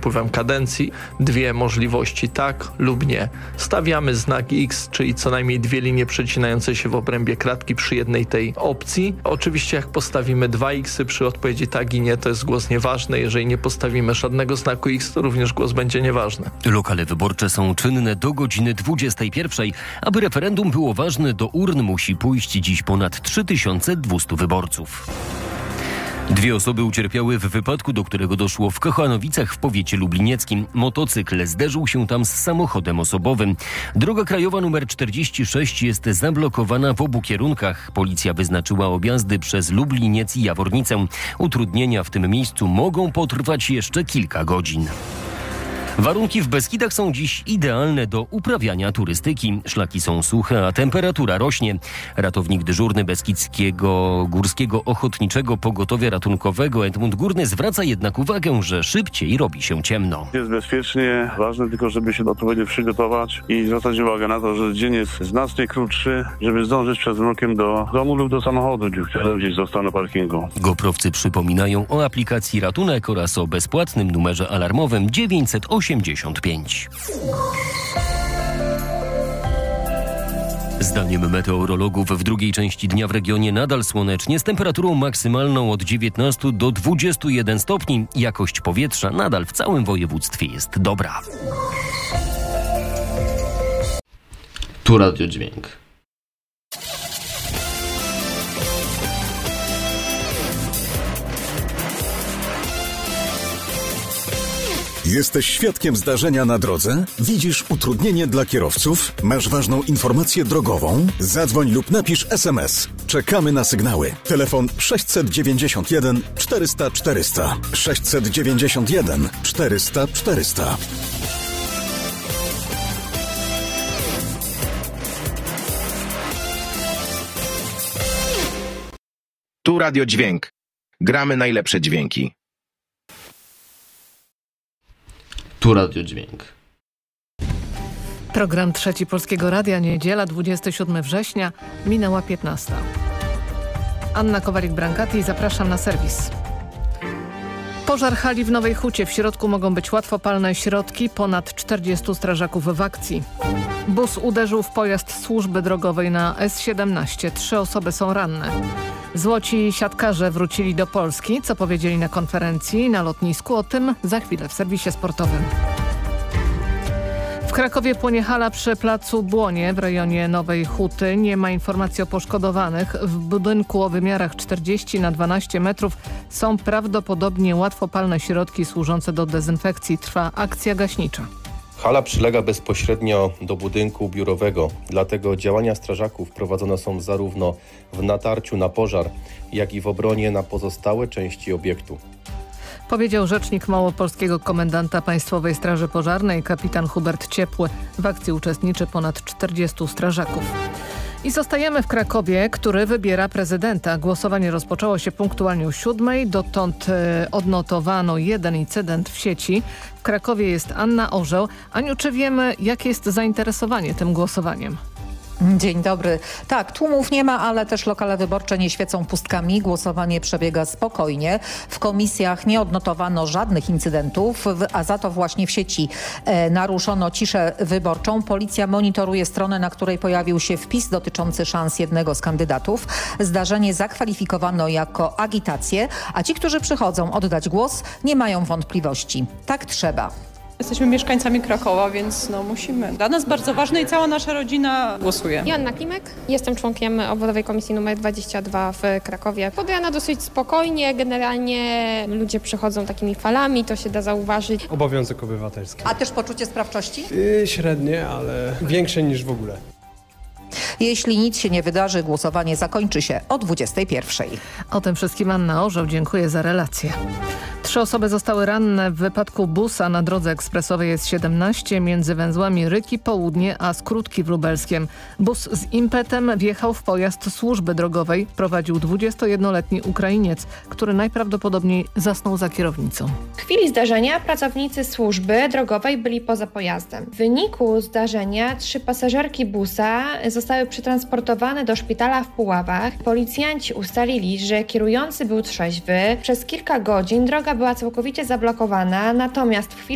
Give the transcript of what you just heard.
upływem kadencji. Dwie możliwości, tak lub nie. Stawiamy znak X, czyli co najmniej dwie linie przecinające się w obrębie kratki przy jednej tej opcji. Oczywiście jak postawimy 2 X przy odpowiedzi tak i nie, to jest głos nieważny. Jeżeli nie postawimy żadnego znaku X, to również głos będzie nieważny. Lokale wyborcze są czynne do godziny 21. Aby referendum było ważne, do urn musi pójść dziś ponad 3200 wyborców. 2 osoby ucierpiały w wypadku, do którego doszło w Kochanowicach w powiecie lublinieckim. Motocykl zderzył się tam z samochodem osobowym. Droga krajowa nr 46 jest zablokowana w obu kierunkach. Policja wyznaczyła objazdy przez Lubliniec i Jawornicę. Utrudnienia w tym miejscu mogą potrwać jeszcze kilka godzin. Warunki w Beskidach są dziś idealne do uprawiania turystyki. Szlaki są suche, a temperatura rośnie. Ratownik dyżurny Beskidzkiego Górskiego Ochotniczego Pogotowia Ratunkowego Edmund Górny zwraca jednak uwagę, że szybciej robi się ciemno. Jest bezpiecznie, ważne tylko, żeby się odpowiednio przygotować i zwracać uwagę na to, że dzień jest znacznie krótszy, żeby zdążyć przed mrokiem do domu lub do samochodu, który gdzieś został na parkingu. Goprowcy przypominają o aplikacji Ratunek oraz o bezpłatnym numerze alarmowym 985. Zdaniem meteorologów w drugiej części dnia w regionie nadal słonecznie z temperaturą maksymalną od 19 do 21 stopni. Jakość powietrza nadal w całym województwie jest dobra. Tu Radio Dźwięk. Jesteś świadkiem zdarzenia na drodze? Widzisz utrudnienie dla kierowców? Masz ważną informację drogową? Zadzwoń lub napisz SMS. Czekamy na sygnały. Telefon 691 400 400. 691 400 400. Tu Radio Dźwięk. Gramy najlepsze dźwięki. Tu Radio Dźwięk. Program Trzeci Polskiego Radia, niedziela, 27 września, minęła 15. Anna Kowalik-Brankati, zapraszam na serwis. Pożar hali w Nowej Hucie. W środku mogą być łatwopalne środki, ponad 40 strażaków w akcji. Bus uderzył w pojazd służby drogowej na S17. 3 osoby są ranne. Złoci siatkarze wrócili do Polski. Co powiedzieli na konferencji na lotnisku? O tym za chwilę w serwisie sportowym. W Krakowie płonie hala przy placu Błonie w rejonie Nowej Huty. Nie ma informacji o poszkodowanych. W budynku o wymiarach 40 na 12 metrów są prawdopodobnie łatwopalne środki służące do dezynfekcji. Trwa akcja gaśnicza. Hala przylega bezpośrednio do budynku biurowego, dlatego działania strażaków prowadzone są zarówno w natarciu na pożar, jak i w obronie na pozostałe części obiektu. Powiedział rzecznik małopolskiego komendanta Państwowej Straży Pożarnej kapitan Hubert Ciepły. W akcji uczestniczy ponad 40 strażaków. I zostajemy w Krakowie, który wybiera prezydenta. Głosowanie rozpoczęło się punktualnie o 7:00. Dotąd odnotowano 1 incydent w sieci. W Krakowie jest Anna Orzeł. Aniu, czy wiemy, jakie jest zainteresowanie tym głosowaniem? Dzień dobry. Tak, tłumów nie ma, ale też lokale wyborcze nie świecą pustkami. Głosowanie przebiega spokojnie. W komisjach nie odnotowano żadnych incydentów, a za to właśnie w sieci naruszono ciszę wyborczą. Policja monitoruje stronę, na której pojawił się wpis dotyczący szans jednego z kandydatów. Zdarzenie zakwalifikowano jako agitację, a ci, którzy przychodzą oddać głos, nie mają wątpliwości. Tak trzeba. Jesteśmy mieszkańcami Krakowa, więc musimy. Dla nas bardzo ważne i cała nasza rodzina głosuje. Joanna Klimek, jestem członkiem obwodowej komisji numer 22 w Krakowie. Podjęła dosyć spokojnie, generalnie ludzie przychodzą takimi falami, to się da zauważyć. Obowiązek obywatelski. A też poczucie sprawczości? Średnie, ale większe niż w ogóle. Jeśli nic się nie wydarzy, głosowanie zakończy się o 21:00. O tym wszystkim Anna Orzeł, dziękuję za relację. 3 osoby zostały ranne w wypadku busa na drodze ekspresowej S17 między węzłami Ryki Południe a Skrótki w Lubelskiem. Bus z impetem wjechał w pojazd służby drogowej. Prowadził 21-letni Ukrainiec, który najprawdopodobniej zasnął za kierownicą. W chwili zdarzenia pracownicy służby drogowej byli poza pojazdem. W wyniku zdarzenia 3 pasażerki busa zostały przetransportowane do szpitala w Puławach. Policjanci ustalili, że kierujący był trzeźwy. Przez kilka godzin droga była całkowicie zablokowana, natomiast w chwili